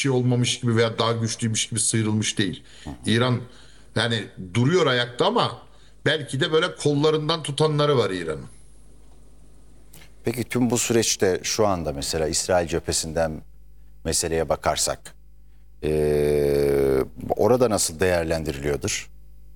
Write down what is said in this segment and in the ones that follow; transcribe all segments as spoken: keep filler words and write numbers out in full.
şey olmamış gibi veya daha güçlüymüş gibi sıyrılmış değil. İran yani duruyor ayakta ama belki de böyle kollarından tutanları var İran'ın. Peki tüm bu süreçte şu anda mesela İsrail cephesinden meseleye bakarsak eee, orada nasıl değerlendiriliyordur?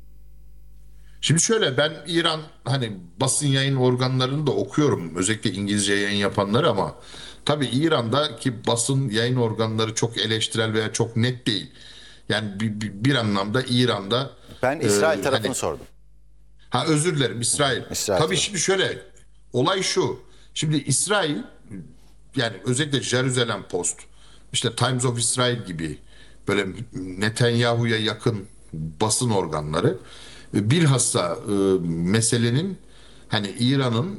Şimdi şöyle, ben İran hani basın yayın organlarını da okuyorum. Özellikle İngilizce yayın yapanları, ama tabii İran'daki basın yayın organları çok eleştirel veya çok net değil. Yani bir, bir, bir anlamda İran'da Ben e, İsrail tarafını hani sordum. ha özür dilerim, İsrail. İsrail Tabii tarafı. şimdi şöyle, olay şu. Şimdi İsrail, yani özellikle Jerusalem Post, işte Times of Israel gibi böyle Netanyahu'ya yakın basın organları e, bilhassa e, meselenin hani İran'ın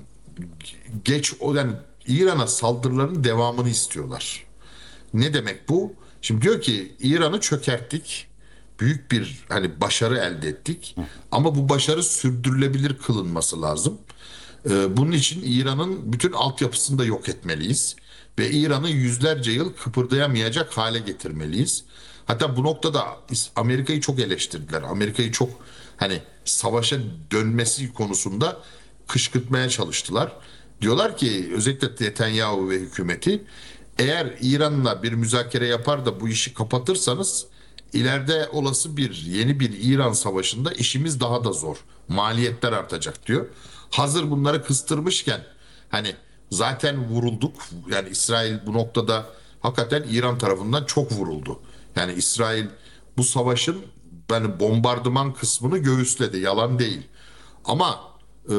geç o yani İran'a saldırıların devamını istiyorlar. Ne demek bu? Şimdi diyor ki İran'ı çökerttik. Büyük bir hani başarı elde ettik. Ama bu başarı sürdürülebilir kılınması lazım. Ee, bunun için İran'ın bütün altyapısını da yok etmeliyiz. Ve İran'ı yüzlerce yıl kıpırdayamayacak hale getirmeliyiz. Hatta bu noktada Amerika'yı çok eleştirdiler. Amerika'yı çok hani savaşa dönmesi konusunda kışkırtmaya çalıştılar. Diyorlar ki özellikle Netanyahu ve hükümeti, eğer İran'la bir müzakere yapar da bu işi kapatırsanız ileride olası bir yeni bir İran savaşında işimiz daha da zor. Maliyetler artacak diyor. Hazır bunları kıstırmışken hani zaten vurulduk. Yani İsrail bu noktada hakikaten İran tarafından çok vuruldu. Yani İsrail bu savaşın yani bombardıman kısmını göğüsledi. Yalan değil. Ama e,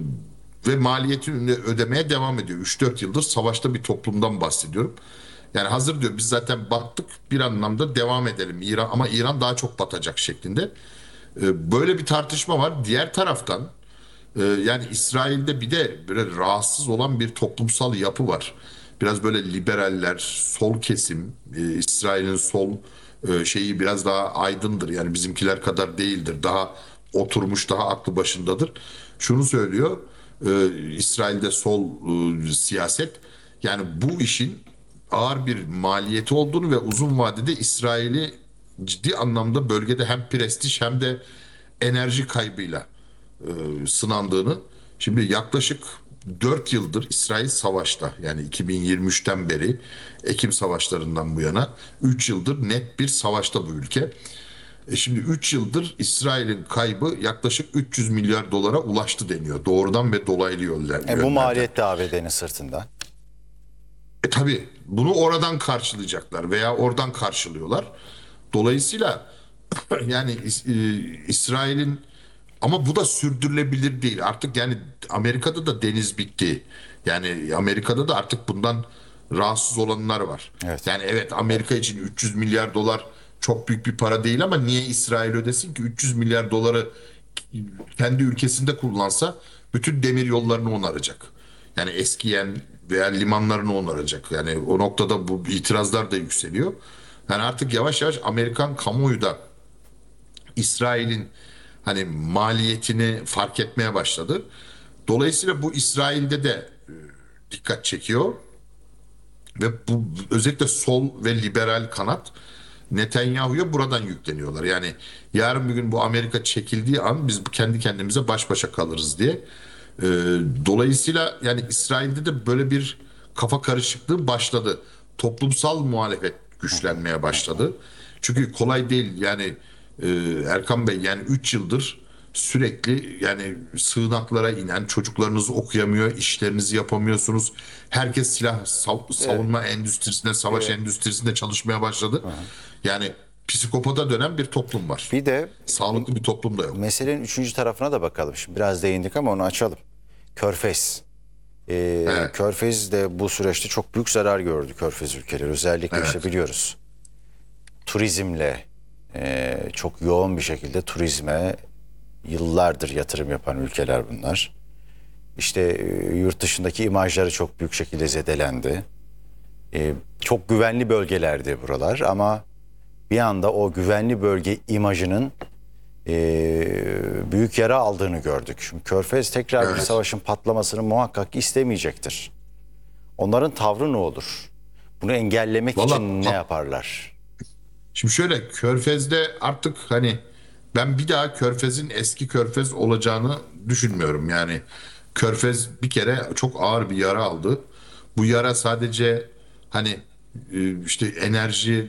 ve maliyetini ödemeye devam ediyor. üç dört yıldır savaşta bir toplumdan bahsediyorum. Yani hazır diyor, biz zaten battık, bir anlamda devam edelim İran, ama İran daha çok batacak şeklinde. E, böyle bir tartışma var. Diğer taraftan e, yani İsrail'de bir de böyle rahatsız olan bir toplumsal yapı var. Biraz böyle liberaller, sol kesim, e, İsrail'in sol e, şeyi biraz daha aydındır. Yani bizimkiler kadar değildir. Daha oturmuş, daha aklı başındadır. Şunu söylüyor, e, İsrail'de sol e, siyaset, yani bu işin ağır bir maliyeti olduğunu ve uzun vadede İsrail'i ciddi anlamda bölgede hem prestij hem de enerji kaybıyla e, sınandığını. Şimdi yaklaşık dört yıldır İsrail savaşta, yani iki bin yirmi üçten beri Ekim savaşlarından bu yana üç yıldır net bir savaşta bu ülke. E şimdi üç yıldır İsrail'in kaybı yaklaşık üç yüz milyar dolara ulaştı deniyor. Doğrudan ve dolaylı yönler, E, bu yönlerden. maliyet de A B D'nin sırtında. E tabii bunu oradan karşılayacaklar veya oradan karşılıyorlar. Dolayısıyla yani İs- e, İsrail'in, ama bu da sürdürülebilir değil. Artık yani Amerika'da da deniz bitti. Yani Amerika'da da artık bundan rahatsız olanlar var. Evet. Yani evet, Amerika için üç yüz milyar dolar çok büyük bir para değil, ama niye İsrail ödesin ki? üç yüz milyar doları kendi ülkesinde kullansa bütün demir yollarını onaracak. Yani eskiyen veya limanlarını onaracak. Yani o noktada bu itirazlar da yükseliyor. Yani artık yavaş yavaş Amerikan kamuoyu da İsrail'in hani maliyetini fark etmeye başladı. Dolayısıyla bu İsrail'de de e, dikkat çekiyor ve bu özellikle sol ve liberal kanat Netanyahu'ya buradan yükleniyorlar. Yani yarın bir gün bu Amerika çekildiği an biz kendi kendimize baş başa kalırız diye. Ee, dolayısıyla yani İsrail'de de böyle bir kafa karışıklığı başladı. Toplumsal muhalefet güçlenmeye başladı. Çünkü kolay değil yani, e, Erkan Bey, yani üç yıldır sürekli yani sığınaklara inen, çocuklarınız okuyamıyor, işlerinizi yapamıyorsunuz. Herkes silah sav- Evet. savunma endüstrisinde, savaş Evet. endüstrisinde çalışmaya başladı. Aha. Yani psikopata dönen bir toplum var. Bir de Sağlıklı bir toplum da yok. meselenin üçüncü tarafına da bakalım. Şimdi biraz değindik ama onu açalım. Körfez. Ee, Evet, Körfez de bu süreçte çok büyük zarar gördü, Körfez ülkeleri. Özellikle işte evet, biliyoruz. Turizmle e, çok yoğun bir şekilde turizme yıllardır yatırım yapan ülkeler bunlar. İşte e, yurt dışındaki imajları çok büyük şekilde zedelendi. E, çok güvenli bölgelerdi buralar ama bir anda o güvenli bölge imajının e, büyük yara aldığını gördük. Şimdi Körfez tekrar bir evet. savaşın patlamasını muhakkak istemeyecektir. Onların tavrı ne olur? Bunu engellemek Valla için ne pat, yaparlar? Şimdi şöyle Körfez'de artık hani ben bir daha Körfez'in eski Körfez olacağını düşünmüyorum. Yani Körfez bir kere çok ağır bir yara aldı. Bu yara sadece hani e, işte enerji,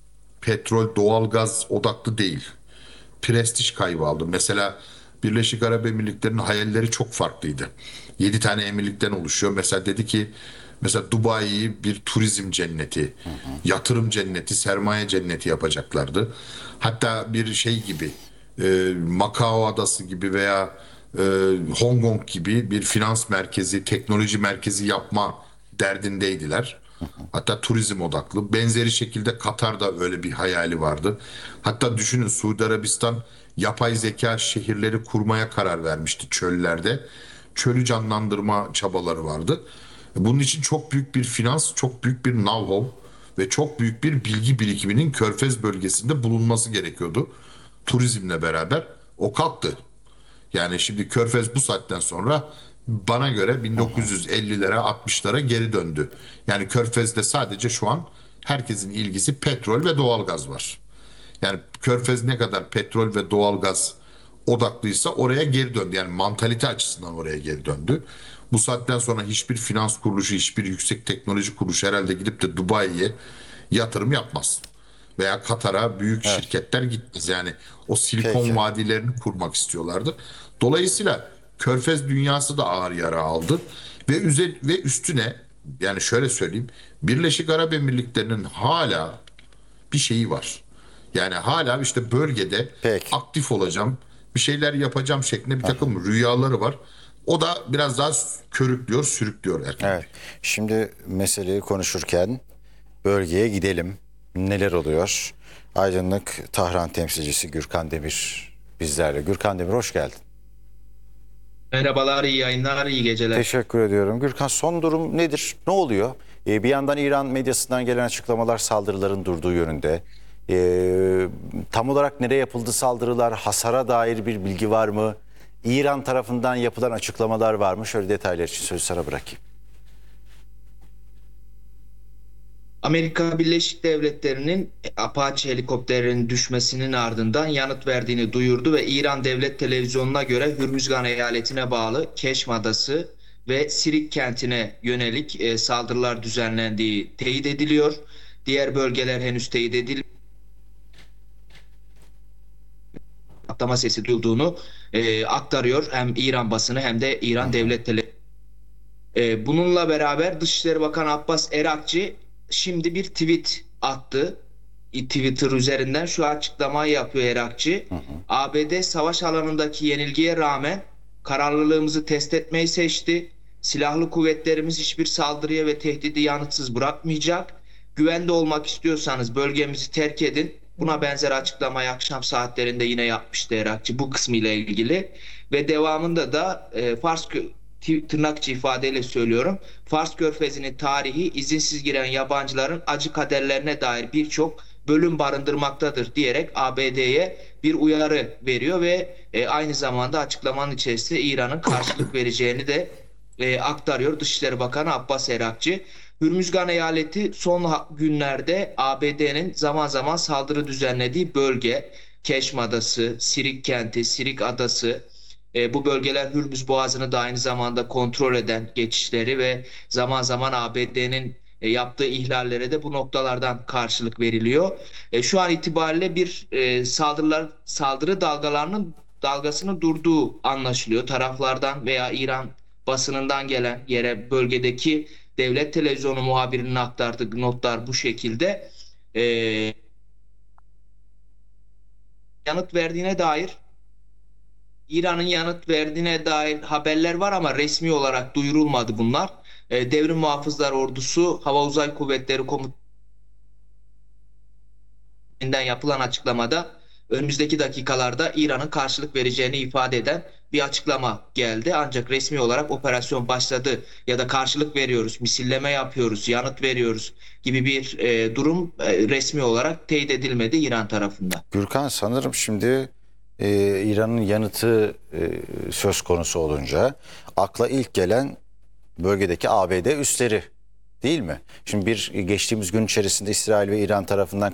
petrol, doğalgaz odaklı değil. Prestij kaybı aldı. Mesela Birleşik Arap Emirlikleri'nin hayalleri çok farklıydı. Yedi tane emirlikten oluşuyor. Mesela dedi ki mesela Dubai'yi bir turizm cenneti, yatırım cenneti, sermaye cenneti yapacaklardı. Hatta bir şey gibi e, Macao adası gibi veya e, Hong Kong gibi bir finans merkezi, teknoloji merkezi yapma derdindeydiler. Hatta turizm odaklı. Benzeri şekilde Katar'da öyle bir hayali vardı. Hatta düşünün Suudi Arabistan yapay zeka şehirleri kurmaya karar vermişti çöllerde. Çölü canlandırma çabaları vardı. Bunun için çok büyük bir finans, çok büyük bir know-how ve çok büyük bir bilgi birikiminin Körfez bölgesinde bulunması gerekiyordu. Turizmle beraber o kalktı. Yani şimdi Körfez bu saatten sonra bana göre bin dokuz yüz ellilere altmışlara geri döndü. Yani Körfez'de sadece şu an herkesin ilgisi petrol ve doğalgaz var. Yani Körfez ne kadar petrol ve doğalgaz odaklıysa oraya geri döndü. Yani mantalite açısından oraya geri döndü. Bu saatten sonra hiçbir finans kuruluşu, hiçbir yüksek teknoloji kuruluşu herhalde gidip de Dubai'ye yatırım yapmaz. Veya Katar'a büyük Evet. şirketler gitmez. Yani o silikon Peki. vadilerini kurmak istiyorlardı. Dolayısıyla Körfez dünyası da ağır yara aldı ve üze, ve üstüne yani şöyle söyleyeyim Birleşik Arap Emirlikleri'nin hala bir şeyi var. Yani hala işte bölgede Peki. aktif olacağım, bir şeyler yapacağım şeklinde bir takım rüyaları var. O da biraz daha körüklüyor, sürüklüyor Erkan Evet. Bey. Şimdi meseleyi konuşurken bölgeye gidelim. Neler oluyor? Aydınlık Tahran temsilcisi Gürkan Demir bizlerle. Gürkan Demir hoş geldin. Merhabalar, iyi yayınlar, iyi geceler. Teşekkür ediyorum. Gürkan son durum nedir? Ne oluyor? Ee, bir yandan İran medyasından gelen açıklamalar saldırıların durduğu yönünde. Ee, tam olarak nereye yapıldı saldırılar? Hasara dair bir bilgi var mı? İran tarafından yapılan açıklamalar var mı? Şöyle detaylar için sözü sana bırakayım. Amerika Birleşik Devletleri'nin Apache helikopterlerinin düşmesinin ardından yanıt verdiğini duyurdu ve İran Devlet Televizyonu'na göre Hürmüzgan eyaletine bağlı Keşm Adası ve Sirik kentine yönelik e, saldırılar düzenlendiği teyit ediliyor. Diğer bölgeler henüz teyit edilmiyor. Patlama sesi duyulduğunu e, aktarıyor hem İran basını hem de İran Devlet Televizyonu. Ee, bununla beraber Dışişleri Bakanı Abbas Erakçı şimdi bir tweet attı. Twitter üzerinden şu açıklamayı yapıyor Erakçı. A B D savaş alanındaki yenilgiye rağmen kararlılığımızı test etmeyi seçti. Silahlı kuvvetlerimiz hiçbir saldırıya ve tehdidi yanıtsız bırakmayacak. Güvende olmak istiyorsanız bölgemizi terk edin. Buna benzer açıklamayı akşam saatlerinde yine yapmıştı Erakçı bu kısmıyla ilgili. Ve devamında da e, Fars tırnakçı ifadeyle söylüyorum. Fars Körfezi'nin tarihi izinsiz giren yabancıların acı kaderlerine dair birçok bölüm barındırmaktadır diyerek A B D'ye bir uyarı veriyor ve e, aynı zamanda açıklamanın içerisinde İran'ın karşılık vereceğini de e, aktarıyor Dışişleri Bakanı Abbas Erakçı. Hürmüzgan eyaleti son günlerde A B D'nin zaman zaman saldırı düzenlediği bölge. Keşm Adası, Sirik kenti, Sirik Adası, e, bu bölgeler Hürmüz Boğazı'nı da aynı zamanda kontrol eden geçişleri ve zaman zaman A B D'nin e, yaptığı ihlallere de bu noktalardan karşılık veriliyor. E, şu an itibariyle bir e, saldırılar saldırı dalgalarının dalgasının durduğu anlaşılıyor. Taraflardan veya İran basınından gelen yere bölgedeki devlet televizyonu muhabirinin aktardığı notlar bu şekilde. E, yanıt verdiğine dair İran'ın yanıt verdiğine dair haberler var ama resmi olarak duyurulmadı bunlar. E, Devrim Muhafızlar Ordusu Hava Uzay Kuvvetleri Komutanlığı'ndan yapılan açıklamada önümüzdeki dakikalarda İran'ın karşılık vereceğini ifade eden bir açıklama geldi. Ancak resmi olarak operasyon başladı ya da karşılık veriyoruz, misilleme yapıyoruz, yanıt veriyoruz gibi bir e, durum e, resmi olarak teyit edilmedi İran tarafından. Gürkan sanırım şimdi e, İran'ın yanıtı e, söz konusu olunca akla ilk gelen bölgedeki A B D üsleri değil mi? Şimdi bir geçtiğimiz gün içerisinde İsrail ve İran tarafından